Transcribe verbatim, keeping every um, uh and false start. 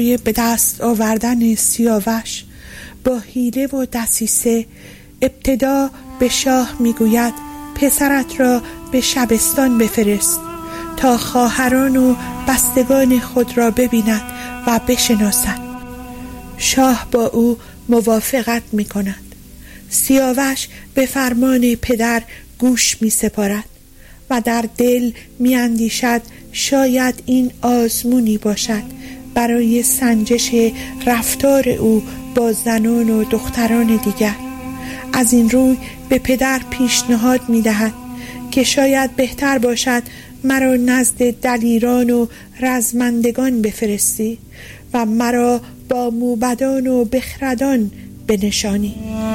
به دست آوردن سیاوش با حیله و دسیسه ابتدا به شاه میگوید پسرت را به شبستان بفرست تا خواهران و بستگان خود را ببیند و بشناسد. شاه با او موافقت می کند. سیاوش به فرمان پدر گوش می سپارد و در دل می اندیشد شاید این آزمونی باشد برای سنجش رفتار او با زنان و دختران دیگر. از این روی به پدر پیشنهاد می دهد که شاید بهتر باشد مرا نزد دلیران و رزمندگان بفرستی و مرا با موبدان و بخردان بنشانی.